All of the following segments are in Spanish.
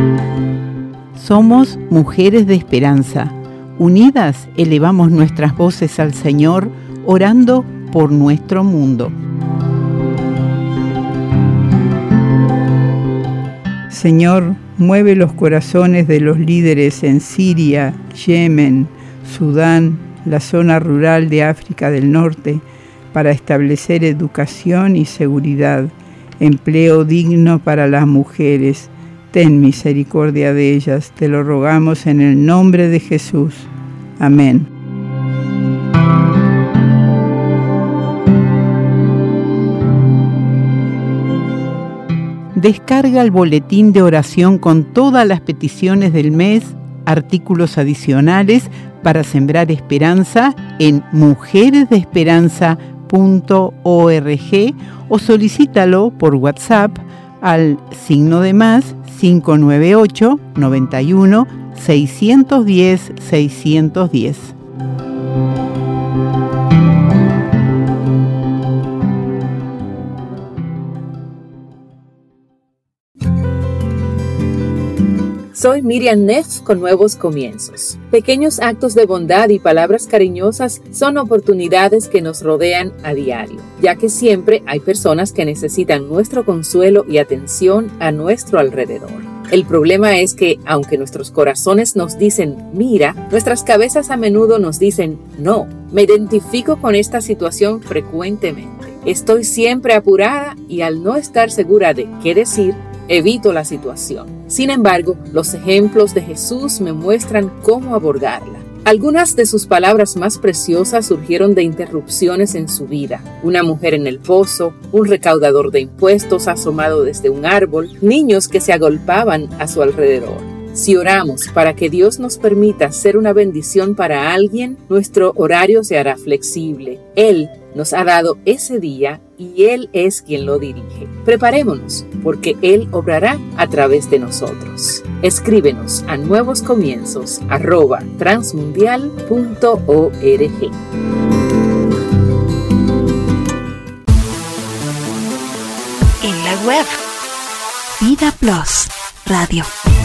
Somos mujeres de esperanza. Unidas elevamos nuestras voces al Señor, orando por nuestro mundo. Señor, mueve los corazones de los líderes en Siria, Yemen, Sudán, la zona rural de África del Norte, para establecer educación y seguridad, empleo digno para las mujeres. Ten misericordia de ellas, te lo rogamos en el nombre de Jesús. Amén. Descarga el boletín de oración con todas las peticiones del mes, artículos adicionales para sembrar esperanza en mujeresdeesperanza.org o solicítalo por WhatsApp al +, 598 91 610 610. Soy Miriam Neff con Nuevos Comienzos. Pequeños actos de bondad y palabras cariñosas son oportunidades que nos rodean a diario, ya que siempre hay personas que necesitan nuestro consuelo y atención a nuestro alrededor. El problema es que, aunque nuestros corazones nos dicen mira, nuestras cabezas a menudo nos dicen no. Me identifico con esta situación frecuentemente. Estoy siempre apurada y al no estar segura de qué decir, evito la situación. Sin embargo, los ejemplos de Jesús me muestran cómo abordarla. Algunas de sus palabras más preciosas surgieron de interrupciones en su vida. Una mujer en el pozo, un recaudador de impuestos asomado desde un árbol, niños que se agolpaban a su alrededor. Si oramos para que Dios nos permita ser una bendición para alguien, nuestro horario se hará flexible. Él nos ha dado ese día y Él es quien lo dirige. Preparémonos, porque Él obrará a través de nosotros. Escríbenos a nuevoscomienzos@transmundial.org. En la web, Vida Plus Radio.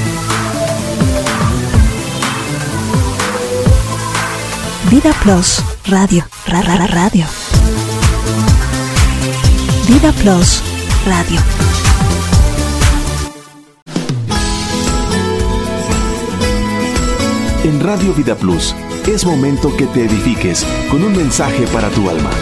Vida Plus Radio. Radio. Vida Plus Radio. En Radio Vida Plus es momento que te edifiques con un mensaje para tu alma.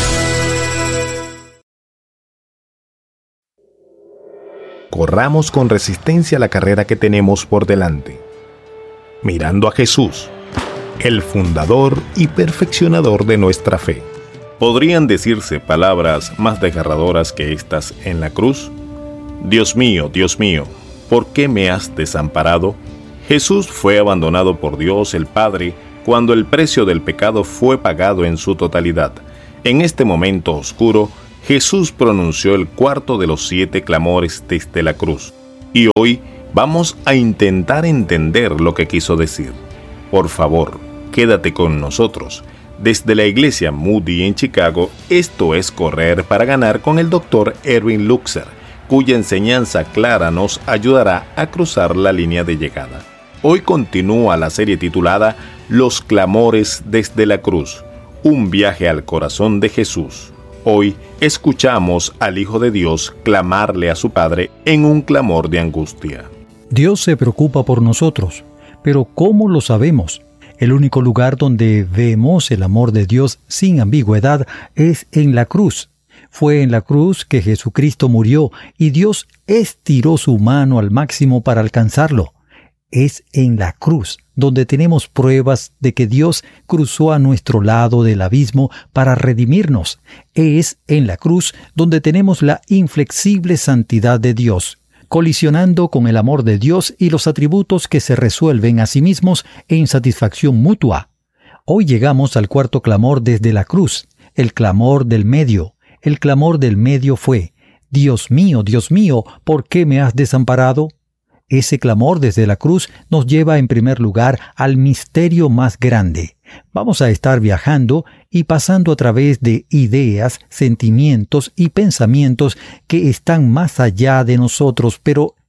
Corramos con resistencia la carrera que tenemos por delante, mirando a Jesús, el fundador y perfeccionador de nuestra fe. ¿Podrían decirse palabras más desgarradoras que estas en la cruz? Dios mío, ¿por qué me has desamparado? Jesús fue abandonado por Dios el Padre cuando el precio del pecado fue pagado en su totalidad. En este momento oscuro, Jesús pronunció el cuarto de los 7 clamores desde la cruz. Y hoy vamos a intentar entender lo que quiso decir. Por favor, quédate con nosotros. Desde la iglesia Moody en Chicago, esto es Correr para Ganar con el Dr. Erwin Lutzer, cuya enseñanza clara nos ayudará a cruzar la línea de llegada. Hoy continúa la serie titulada Los Clamores desde la Cruz, un viaje al corazón de Jesús. Hoy escuchamos al Hijo de Dios clamarle a su Padre en un clamor de angustia. Dios se preocupa por nosotros, pero ¿cómo lo sabemos? El único lugar donde vemos el amor de Dios sin ambigüedad es en la cruz. Fue en la cruz que Jesucristo murió y Dios estiró su mano al máximo para alcanzarlo. Es en la cruz donde tenemos pruebas de que Dios cruzó a nuestro lado del abismo para redimirnos. Es en la cruz donde tenemos la inflexible santidad de Dios, colisionando con el amor de Dios y los atributos que se resuelven a sí mismos en satisfacción mutua. Hoy llegamos al cuarto clamor desde la cruz, el clamor del medio. El clamor del medio fue: Dios mío, ¿por qué me has desamparado? Ese clamor desde la cruz nos lleva en primer lugar al misterio más grande. Vamos a estar viajando y pasando a través de ideas, sentimientos y pensamientos que están más allá de nosotros, pero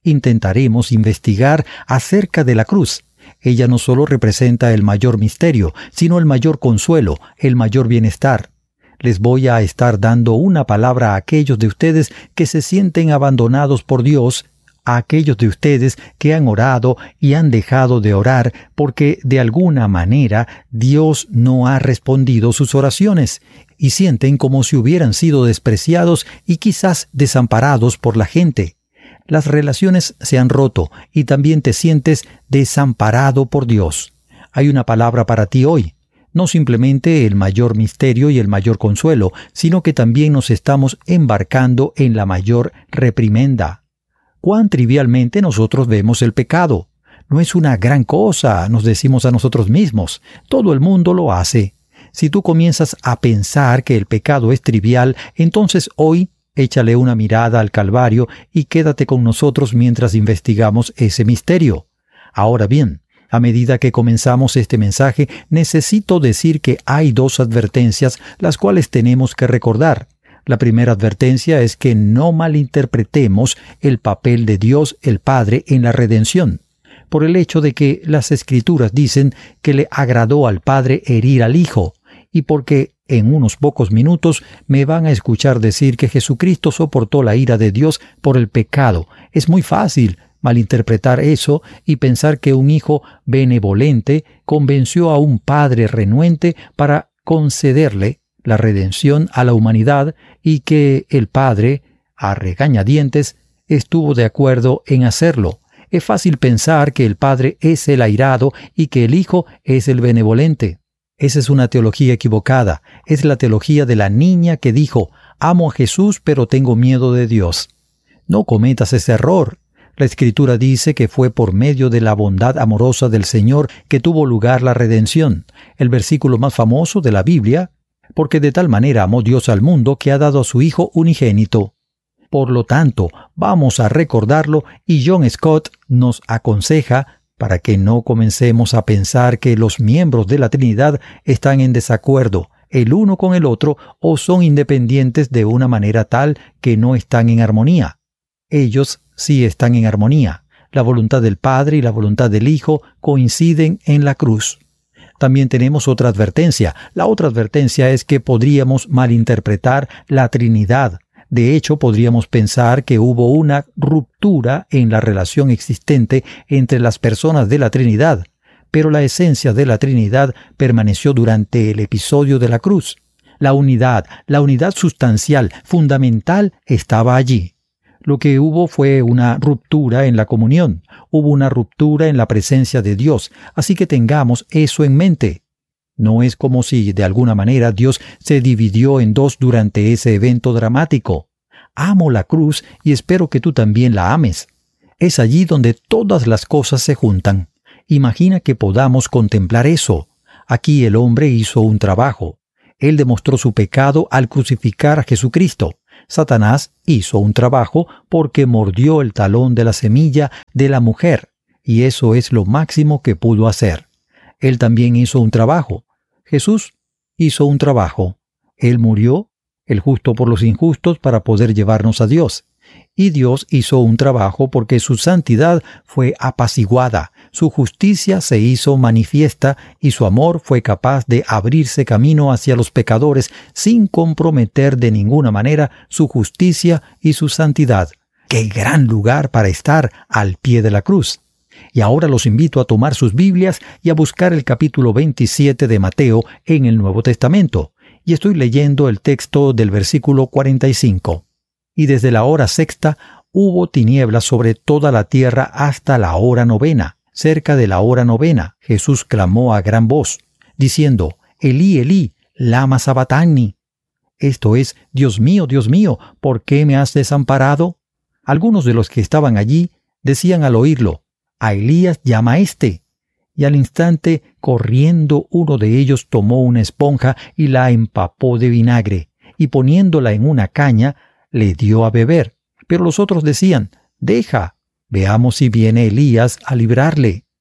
intentaremos investigar acerca de la cruz. Ella no solo representa el mayor misterio, sino el mayor consuelo, el mayor bienestar. Les voy a estar dando una palabra a aquellos de ustedes que se sienten abandonados por Dios, a aquellos de ustedes que han orado y han dejado de orar porque de alguna manera Dios no ha respondido sus oraciones y sienten como si hubieran sido despreciados y quizás desamparados por la gente. Las relaciones se han roto y también te sientes desamparado por Dios. Hay una palabra para ti hoy. No simplemente el mayor misterio y el mayor consuelo, sino que también nos estamos embarcando en la mayor reprimenda. Cuán trivialmente nosotros vemos el pecado. No es una gran cosa, nos decimos a nosotros mismos. Todo el mundo lo hace. Si tú comienzas a pensar que el pecado es trivial, entonces hoy échale una mirada al Calvario y quédate con nosotros mientras investigamos ese misterio. Ahora bien, a medida que comenzamos este mensaje, necesito decir que hay dos advertencias las cuales tenemos que recordar. La primera advertencia es que no malinterpretemos el papel de Dios el Padre en la redención, por el hecho de que las Escrituras dicen que le agradó al Padre herir al Hijo, y porque en unos pocos minutos me van a escuchar decir que Jesucristo soportó la ira de Dios por el pecado. Es muy fácil malinterpretar eso y pensar que un hijo benevolente convenció a un padre renuente para concederle la redención a la humanidad y que el Padre, a regañadientes, estuvo de acuerdo en hacerlo. Es fácil pensar que el Padre es el airado y que el Hijo es el benevolente. Esa es una teología equivocada. Es la teología de la niña que dijo, amo a Jesús pero tengo miedo de Dios. No cometas ese error. La Escritura dice que fue por medio de la bondad amorosa del Señor que tuvo lugar la redención. El versículo más famoso de la Biblia, porque de tal manera amó Dios al mundo que ha dado a su Hijo unigénito. Por lo tanto, vamos a recordarlo y John Stott nos aconseja para que no comencemos a pensar que los miembros de la Trinidad están en desacuerdo el uno con el otro o son independientes de una manera tal que no están en armonía. Ellos sí están en armonía. La voluntad del Padre y la voluntad del Hijo coinciden en la cruz. También tenemos otra advertencia. La otra advertencia es que podríamos malinterpretar la Trinidad. De hecho, podríamos pensar que hubo una ruptura en la relación existente entre las personas de la Trinidad, pero la esencia de la Trinidad permaneció durante el episodio de la cruz. La unidad sustancial, fundamental, estaba allí. Lo que hubo fue una ruptura en la comunión, hubo una ruptura en la presencia de Dios, así que tengamos eso en mente. No es como si de alguna manera Dios se dividió en dos durante ese evento dramático. Amo la cruz y espero que tú también la ames. Es allí donde todas las cosas se juntan. Imagina que podamos contemplar eso. Aquí el hombre hizo un trabajo. Él demostró su pecado al crucificar a Jesucristo. Satanás hizo un trabajo porque mordió el talón de la semilla de la mujer, y eso es lo máximo que pudo hacer. Él también hizo un trabajo. Jesús hizo un trabajo. Él murió, el justo por los injustos, para poder llevarnos a Dios. Y Dios hizo un trabajo porque su santidad fue apaciguada, su justicia se hizo manifiesta y su amor fue capaz de abrirse camino hacia los pecadores sin comprometer de ninguna manera su justicia y su santidad. ¡Qué gran lugar para estar al pie de la cruz! Y ahora los invito a tomar sus Biblias y a buscar el capítulo 27 de Mateo en el Nuevo Testamento. Y estoy leyendo el texto del versículo 45. Y desde la hora sexta hubo tinieblas sobre toda la tierra hasta la hora novena. Cerca de la hora novena, Jesús clamó a gran voz, diciendo, Elí, Elí, lama sabactani. Esto es, Dios mío, ¿por qué me has desamparado? Algunos de los que estaban allí decían al oírlo, a Elías llama a éste. Y al instante, corriendo, uno de ellos tomó una esponja y la empapó de vinagre, y poniéndola en una caña, le dio a beber. Pero los otros decían, deja, veamos si viene Elías a librarle.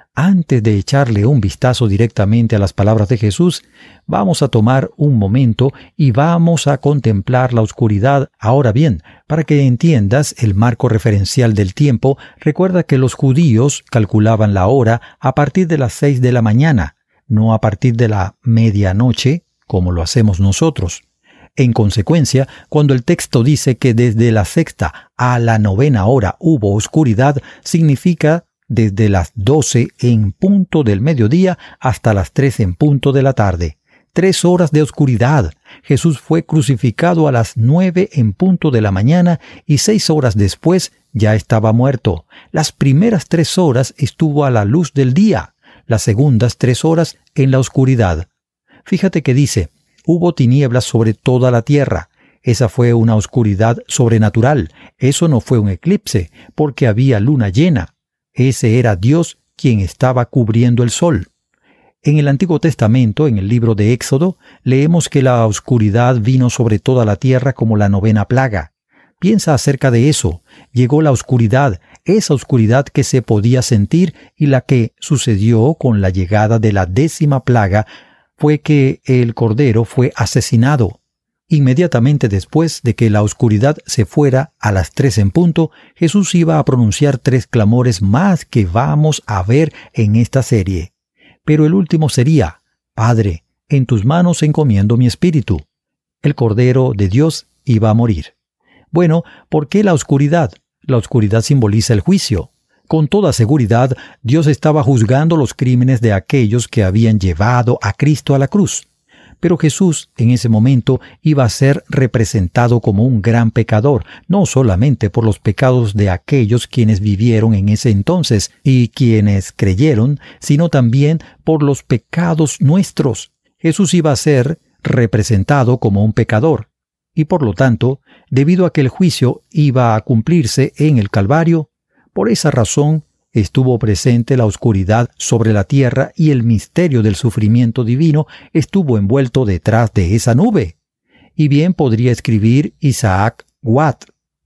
Antes de echarle un vistazo directamente a las palabras de Jesús, vamos a tomar un momento y vamos a contemplar la oscuridad. Ahora bien, para que entiendas el marco referencial del tiempo, recuerda que los judíos calculaban la hora a partir de las 6 de la mañana, no a partir de la medianoche, como lo hacemos nosotros. En consecuencia, cuando el texto dice que desde la 6ª a la 9ª hora hubo oscuridad, significa desde las 12 en punto del mediodía hasta las 3 en punto de la tarde. 3 horas de oscuridad. Jesús fue crucificado a las 9 en punto de la mañana y 6 horas después ya estaba muerto. Las primeras 3 horas estuvo a la luz del día, las segundas 3 horas en la oscuridad. Fíjate que dice, hubo tinieblas sobre toda la tierra. Esa fue una oscuridad sobrenatural. Eso no fue un eclipse, porque había luna llena. Ese era Dios quien estaba cubriendo el sol. En el Antiguo Testamento, en el libro de Éxodo, leemos que la oscuridad vino sobre toda la tierra como la 9ª plaga. Piensa acerca de eso. Llegó la oscuridad, esa oscuridad que se podía sentir, y la que sucedió con la llegada de la 10ª plaga fue que el Cordero fue asesinado. Inmediatamente después de que la oscuridad se fuera a las 3 en punto, Jesús iba a pronunciar 3 clamores más que vamos a ver en esta serie. Pero el último sería, Padre, en tus manos encomiendo mi espíritu. El Cordero de Dios iba a morir. Bueno, ¿por qué la oscuridad? La oscuridad simboliza el juicio. Con toda seguridad, Dios estaba juzgando los crímenes de aquellos que habían llevado a Cristo a la cruz. Pero Jesús, en ese momento, iba a ser representado como un gran pecador, no solamente por los pecados de aquellos quienes vivieron en ese entonces y quienes creyeron, sino también por los pecados nuestros. Jesús iba a ser representado como un pecador, y por lo tanto, debido a que el juicio iba a cumplirse en el Calvario, por esa razón, estuvo presente la oscuridad sobre la tierra y el misterio del sufrimiento divino estuvo envuelto detrás de esa nube. Y bien podría escribir Isaac Watt,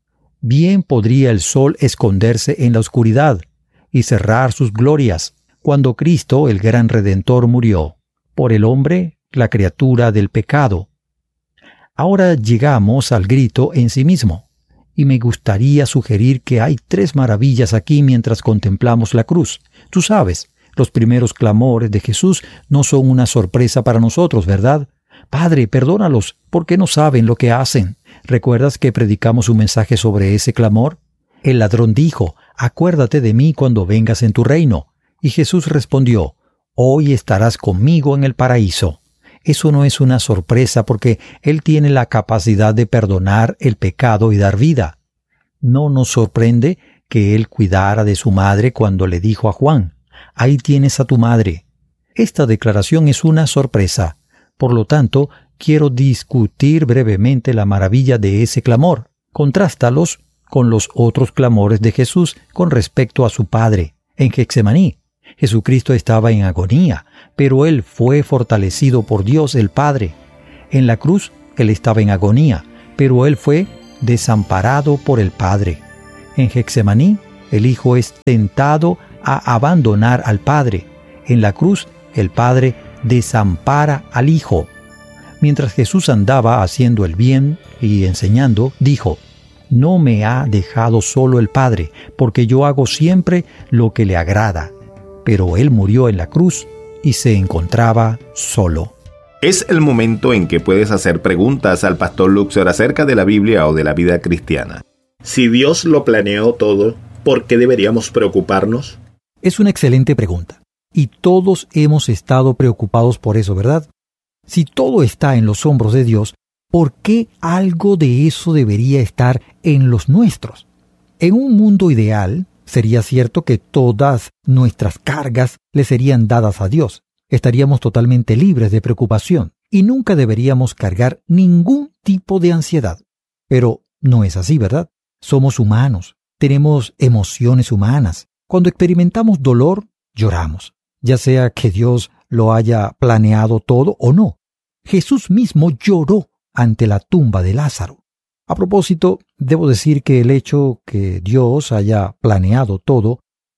bien podría el sol esconderse en la oscuridad y cerrar sus glorias cuando Cristo, el gran Redentor, murió por el hombre, la criatura del pecado. Ahora llegamos al grito en sí mismo. Y me gustaría sugerir que hay 3 maravillas aquí mientras contemplamos la cruz. Tú sabes, los primeros clamores de Jesús no son una sorpresa para nosotros, ¿verdad? Padre, perdónalos, porque no saben lo que hacen. ¿Recuerdas que predicamos un mensaje sobre ese clamor? El ladrón dijo, acuérdate de mí cuando vengas en tu reino. Y Jesús respondió, hoy estarás conmigo en el paraíso. Eso no es una sorpresa porque Él tiene la capacidad de perdonar el pecado y dar vida. No nos sorprende que Él cuidara de su madre cuando le dijo a Juan, ahí tienes a tu madre. Esta declaración es una sorpresa. Por lo tanto, quiero discutir brevemente la maravilla de ese clamor. Contrástalos con los otros clamores de Jesús con respecto a su Padre. En Getsemaní, Jesucristo estaba en agonía, pero Él fue fortalecido por Dios el Padre. En la cruz, Él estaba en agonía, pero Él fue desamparado por el Padre. En Getsemaní, el Hijo es tentado a abandonar al Padre. En la cruz, el Padre desampara al Hijo. Mientras Jesús andaba haciendo el bien y enseñando, dijo, no me ha dejado solo el Padre, porque yo hago siempre lo que le agrada. Pero Él murió en la cruz y se encontraba solo. Es el momento en que puedes hacer preguntas al Pastor Luxor acerca de la Biblia o de la vida cristiana. Si Dios lo planeó todo, ¿por qué deberíamos preocuparnos? Es una excelente pregunta. Y todos hemos estado preocupados por eso, ¿verdad? Si todo está en los hombros de Dios, ¿por qué algo de eso debería estar en los nuestros? En un mundo ideal, sería cierto que todas nuestras cargas le serían dadas a Dios. Estaríamos totalmente libres de preocupación y nunca deberíamos cargar ningún tipo de ansiedad. Pero no es así, ¿verdad? Somos humanos, tenemos emociones humanas. Cuando experimentamos dolor, lloramos, ya sea que Dios lo haya planeado todo o no. Jesús mismo lloró ante la tumba de Lázaro. A propósito, debo decir que el hecho que Dios haya planeado todo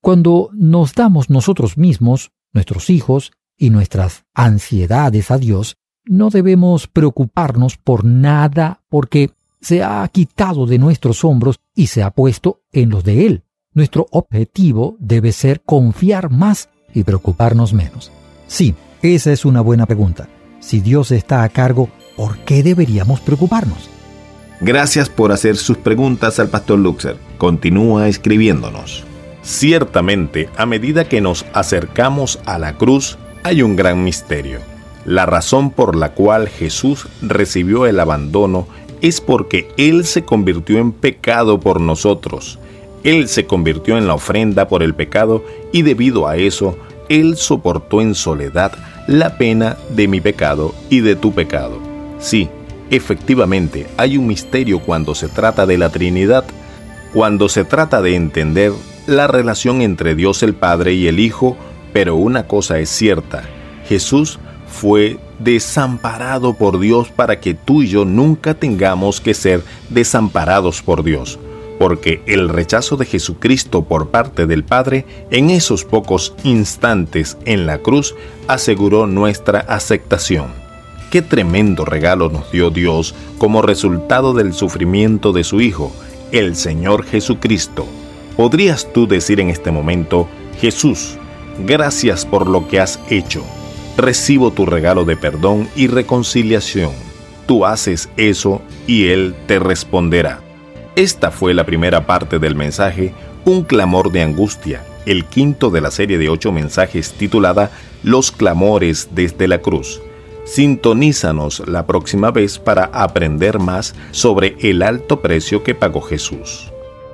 Cuando nos damos nosotros mismos, nuestros hijos y nuestras ansiedades a Dios, no debemos preocuparnos por nada porque se ha quitado de nuestros hombros y se ha puesto en los de Él. Nuestro objetivo debe ser confiar más y preocuparnos menos. Sí, esa es una buena pregunta. Si Dios está a cargo, ¿por qué deberíamos preocuparnos? Gracias por hacer sus preguntas al Pastor Luxer. Continúa escribiéndonos. Ciertamente, a medida que nos acercamos a la cruz, hay un gran misterio. La razón por la cual Jesús recibió el abandono es porque Él se convirtió en pecado por nosotros. Él se convirtió en la ofrenda por el pecado y debido a eso, Él soportó en soledad la pena de mi pecado y de tu pecado. Sí, efectivamente, hay un misterio cuando se trata de la Trinidad, cuando se trata de entender la relación entre Dios el Padre y el Hijo, pero una cosa es cierta, Jesús fue desamparado por Dios para que tú y yo nunca tengamos que ser desamparados por Dios, porque el rechazo de Jesucristo por parte del Padre en esos pocos instantes en la cruz aseguró nuestra aceptación. Qué tremendo regalo nos dio Dios como resultado del sufrimiento de su Hijo, el Señor Jesucristo. ¿Podrías tú decir en este momento, Jesús, gracias por lo que has hecho? Recibo tu regalo de perdón y reconciliación. Tú haces eso y Él te responderá. Esta fue la primera parte del mensaje, Un clamor de angustia, el quinto de la serie de 8 mensajes titulada Los clamores desde la cruz. Sintonízanos la próxima vez para aprender más sobre el alto precio que pagó Jesús.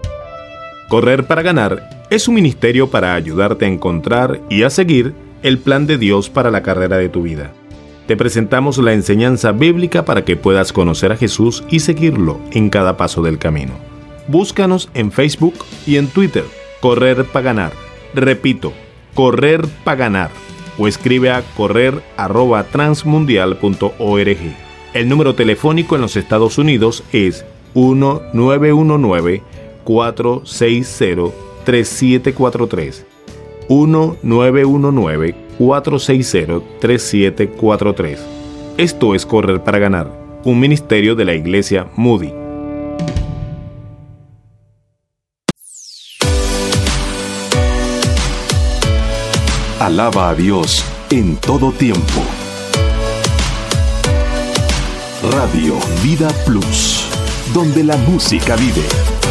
Correr para ganar es un ministerio para ayudarte a encontrar y a seguir el plan de Dios para la carrera de tu vida. Te presentamos la enseñanza bíblica para que puedas conocer a Jesús y seguirlo en cada paso del camino. Búscanos en Facebook y en Twitter, Correr para Ganar. Repito, Correr para Ganar. O escribe a correr@transmundial.org. El número telefónico en los Estados Unidos es 1-919-460-3743. 1-919-460-3743. Esto es Correr para Ganar, un ministerio de la Iglesia Moody. Alaba a Dios en todo tiempo. Radio Vida Plus, donde la música vive.